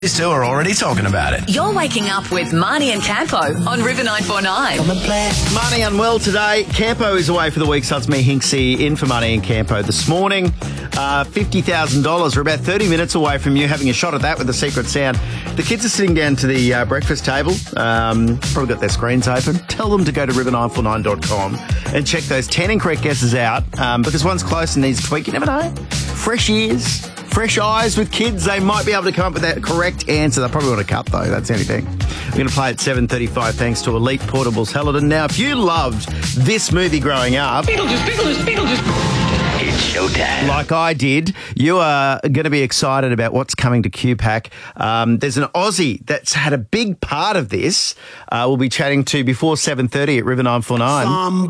These two are already talking about it. You're waking up with Marnie and Campo on River 949. Marnie unwell today. Campo is away for the week, so it's me, Hinksy, in for Marnie and Campo this morning. $50,000. We're about 30 minutes away from you having a shot at that with the secret sound. The kids are sitting down to the breakfast table. Probably got their screens open. Tell them to go to river949.com and check those 10 incorrect guesses out because one's close and needs a tweak. You never know. Fresh ears. Fresh eyes with kids, they might be able to come up with that correct answer. They'll probably want a cup, though. That's the only thing. We're going to play at 7:35 thanks to Elite Portables Hellerton. Now, if you loved this movie growing up, It's showtime. like I did, you are going to be excited about what's coming to QPAC. There's an Aussie that's had a big part of this. We'll be chatting to before 7:30 at River 949.